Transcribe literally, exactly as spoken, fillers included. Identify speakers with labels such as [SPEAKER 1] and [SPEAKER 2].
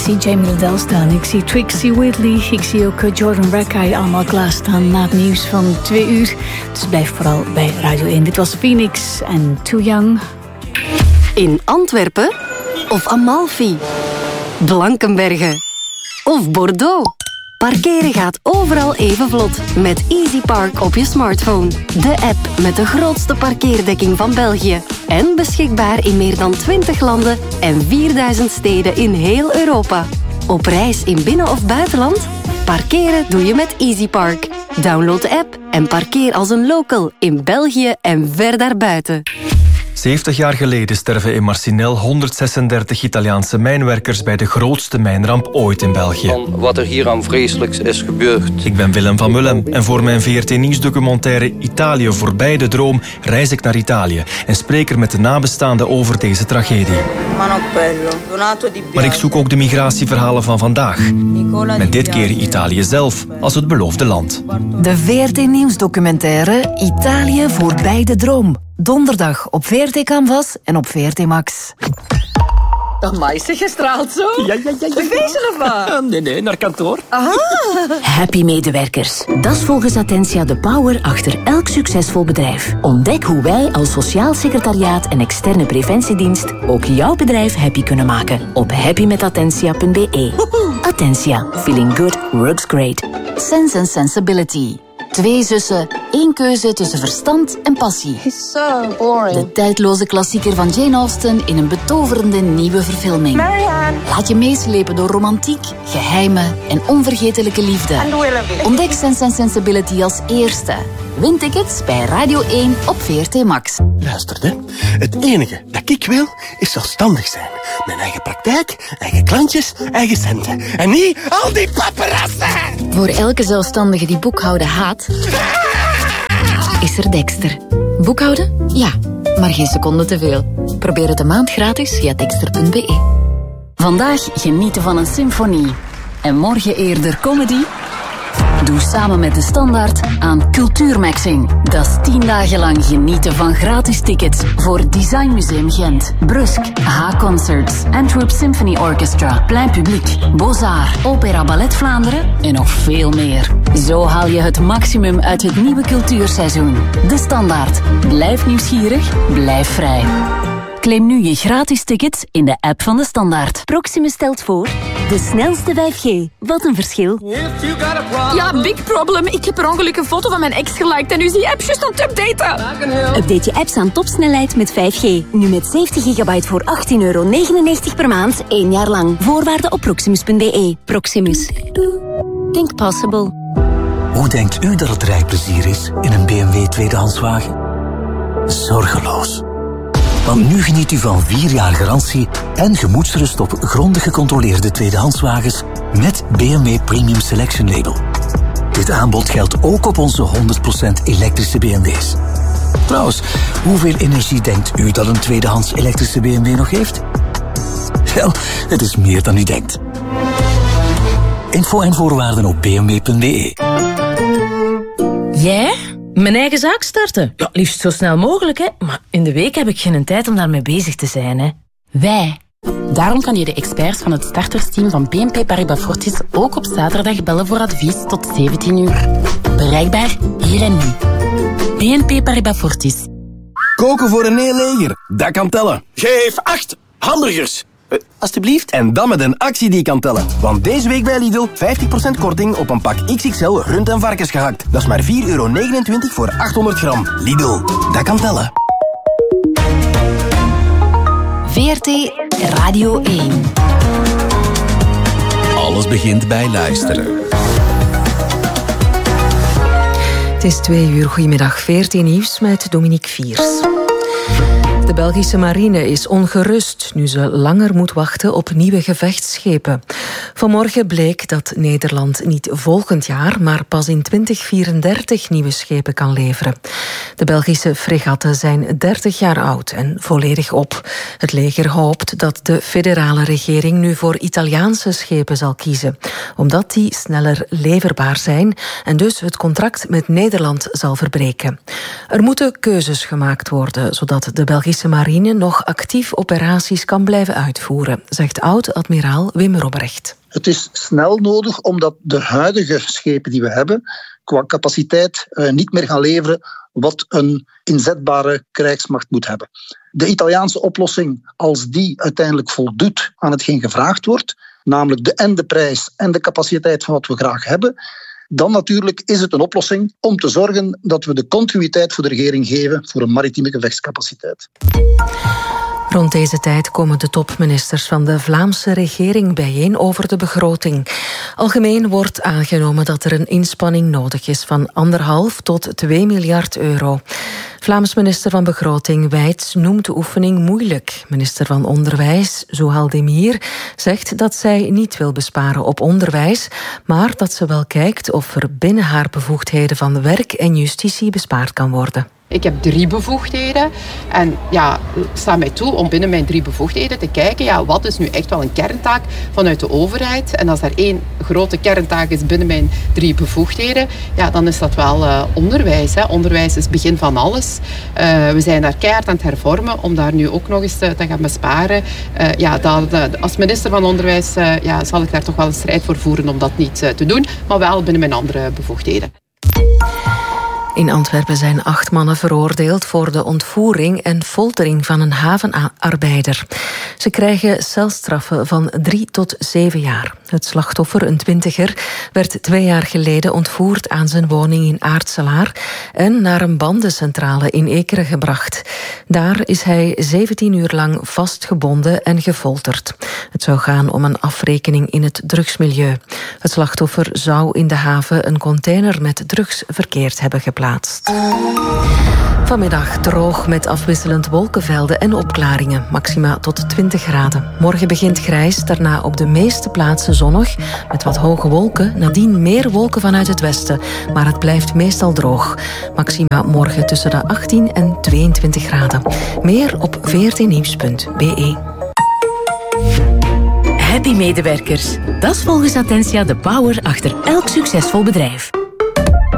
[SPEAKER 1] zie Jamie Liddell staan, ik zie Trixie Whitley, ik zie ook Jordan Rakei allemaal klaarstaan na het nieuws van twee uur. Dus blijf vooral bij Radio één. Dit was Phoenix en Too Young.
[SPEAKER 2] In Antwerpen of Amalfi, Blankenberge of Bordeaux. Parkeren gaat overal even vlot met EasyPark op je smartphone. De app met de grootste parkeerdekking van België. En beschikbaar in meer dan twintig landen en vierduizend steden in heel Europa. Op reis in binnen- of buitenland? Parkeren doe je met EasyPark. Download de app en parkeer als een local in België en ver daarbuiten.
[SPEAKER 3] zeventig jaar geleden sterven in Marcinelle honderdzesendertig Italiaanse mijnwerkers bij de grootste mijnramp ooit in België.
[SPEAKER 4] Van wat er hier aan vreselijks is gebeurd.
[SPEAKER 3] Ik ben Willem van Mullen en voor mijn V R T-nieuwsdocumentaire Italië voorbij de droom reis ik naar Italië en spreek er met de nabestaanden over deze tragedie. Maar ik zoek ook de migratieverhalen van vandaag. Met dit keer Italië zelf als het beloofde land.
[SPEAKER 5] De V R T-nieuwsdocumentaire Italië voorbij de droom. Donderdag op V R T Canvas en op V R T Max.
[SPEAKER 6] Amai, zeg, je straalt zo.
[SPEAKER 7] Ja, ja, ja. ja.
[SPEAKER 6] Feesten of wat?
[SPEAKER 7] Nee, nee, naar kantoor.
[SPEAKER 6] Aha.
[SPEAKER 8] Happy medewerkers. Dat is volgens Attentia de power achter elk succesvol bedrijf. Ontdek hoe wij als sociaal secretariaat en externe preventiedienst ook jouw bedrijf happy kunnen maken op happy met attentia punt b e. Attentia. Feeling good works great. Sense and Sensibility. Twee zussen, één keuze tussen verstand en passie.
[SPEAKER 6] So boring.
[SPEAKER 8] De tijdloze klassieker van Jane Austen in een betoverende nieuwe verfilming.
[SPEAKER 6] Marianne.
[SPEAKER 8] Laat je meeslepen door romantiek, geheimen en onvergetelijke liefde.
[SPEAKER 6] And Willoughby.
[SPEAKER 8] Ontdek Sense and Sensibility als eerste. Win tickets bij Radio één op V R T Max.
[SPEAKER 9] Luister, hè. Het enige dat ik wil, is zelfstandig zijn. Mijn eigen praktijk, eigen klantjes, eigen centen. En niet al die paparazzen!
[SPEAKER 8] Voor elke zelfstandige die boekhouden haat, is er Dexter. Boekhouden? Ja, maar geen seconde te veel. Probeer het een maand gratis via dexter punt b e. Vandaag genieten van een symfonie. En morgen eerder comedy? Doe samen met de Standaard aan Cultuurmaxing. Dat is tien dagen lang genieten van gratis tickets voor Design Museum Gent, Brusk, H-Concerts, Antwerp Symphony Orchestra, Plein Publiek, Beaux-Arts, Opera Ballet Vlaanderen en nog veel meer. Zo haal je het maximum uit het nieuwe cultuurseizoen. De Standaard. Blijf nieuwsgierig, blijf vrij. Claim nu je gratis tickets in de app van de Standaard. Proximus stelt voor de snelste vijf G. Wat een verschil.
[SPEAKER 6] Ja, big problem. Ik heb per ongeluk een foto van mijn ex geliked en nu is die app juist aan het updaten.
[SPEAKER 8] Update je apps aan topsnelheid met vijf G. Nu met zeventig gigabyte voor achttien euro negenennegentig per maand, één jaar lang. Voorwaarden op proximus punt b e. Proximus. Think possible.
[SPEAKER 10] Hoe denkt u dat het rijplezier is in een B M W tweedehandswagen? Zorgeloos. Want nu geniet u van vier jaar garantie en gemoedsrust op grondig gecontroleerde tweedehandswagens met B M W Premium Selection Label. Dit aanbod geldt ook op onze honderd procent elektrische B M W's. Trouwens, hoeveel energie denkt u dat een tweedehands elektrische B M W nog heeft? Wel, het is meer dan u denkt. Info en voorwaarden op b m w punt b e.
[SPEAKER 11] Jij? Mijn eigen zaak starten? Ja, liefst zo snel mogelijk, hè. Maar in de week heb ik geen tijd om daarmee bezig te zijn, hè.
[SPEAKER 12] Wij. Daarom kan je de experts van het startersteam van B N P Paribas Fortis ook op zaterdag bellen voor advies tot zeventien uur. Bereikbaar hier en nu. B N P Paribas Fortis.
[SPEAKER 9] Koken voor een heel leger, dat kan tellen. Geef acht hamburgers. Uh, alsjeblieft. En dan met een actie die kan tellen. Want deze week bij Lidl vijftig procent korting op een pak X X L rund- en varkensgehakt. Dat is maar vier euro negenentwintig voor achthonderd gram. Lidl, dat kan tellen.
[SPEAKER 5] V R T Radio één.
[SPEAKER 13] Alles begint bij luisteren.
[SPEAKER 14] Het is twee uur. Goedemiddag. V R T Nieuws met Dominique Viers. De Belgische marine is ongerust nu ze langer moet wachten op nieuwe gevechtsschepen. Vanmorgen bleek dat Nederland niet volgend jaar, maar pas in twintig vierendertig nieuwe schepen kan leveren. De Belgische fregatten zijn dertig jaar oud en volledig op. Het leger hoopt dat de federale regering nu voor Italiaanse schepen zal kiezen, omdat die sneller leverbaar zijn en dus het contract met Nederland zal verbreken. Er moeten keuzes gemaakt worden, zodat de Belgische Belgische marine nog actief operaties kan blijven uitvoeren, zegt oud-admiraal Wim Robrecht.
[SPEAKER 7] Het is snel nodig omdat de huidige schepen die we hebben qua capaciteit uh, niet meer gaan leveren wat een inzetbare krijgsmacht moet hebben. De Italiaanse oplossing, als die uiteindelijk voldoet aan hetgeen gevraagd wordt, namelijk de en de prijs en de capaciteit van wat we graag hebben, dan natuurlijk is het een oplossing om te zorgen dat we de continuïteit voor de regering geven voor een maritieme gevechtscapaciteit.
[SPEAKER 14] Rond deze tijd komen de topministers van de Vlaamse regering bijeen over de begroting. Algemeen wordt aangenomen dat er een inspanning nodig is van anderhalf tot twee miljard euro. Vlaams minister van Begroting Wijts noemt de oefening moeilijk. Minister van Onderwijs Zuhal Demir zegt dat zij niet wil besparen op onderwijs, maar dat ze wel kijkt of er binnen haar bevoegdheden van werk en justitie bespaard kan worden.
[SPEAKER 15] Ik heb drie bevoegdheden en ja, het staat mij toe om binnen mijn drie bevoegdheden te kijken, ja, wat is nu echt wel een kerntaak vanuit de overheid. En als er één grote kerntaak is binnen mijn drie bevoegdheden, ja, dan is dat wel uh, onderwijs. Hè. Onderwijs is het begin van alles. Uh, we zijn daar keihard aan het hervormen om daar nu ook nog eens te, te gaan besparen. Uh, ja, dat, uh, als minister van Onderwijs uh, ja, zal ik daar toch wel een strijd voor voeren om dat niet uh, te doen, maar wel binnen mijn andere bevoegdheden.
[SPEAKER 14] In Antwerpen zijn acht mannen veroordeeld voor de ontvoering en foltering van een havenarbeider. Ze krijgen celstraffen van drie tot zeven jaar. Het slachtoffer, een twintiger, werd twee jaar geleden ontvoerd aan zijn woning in Aartselaar en naar een bandencentrale in Ekeren gebracht. Daar is hij zeventien uur lang vastgebonden en gefolterd. Het zou gaan om een afrekening in het drugsmilieu. Het slachtoffer zou in de haven een container met drugs verkeerd hebben geplaatst. Vanmiddag droog met afwisselend wolkenvelden en opklaringen. Maxima tot twintig graden. Morgen begint grijs, daarna op de meeste plaatsen zonnig. Met wat hoge wolken, nadien meer wolken vanuit het westen. Maar het blijft meestal droog. Maxima morgen tussen de achttien en tweeëntwintig graden. Meer op v r t nieuws punt b e.
[SPEAKER 11] Happy medewerkers. Dat is volgens Attentia de power achter elk succesvol bedrijf.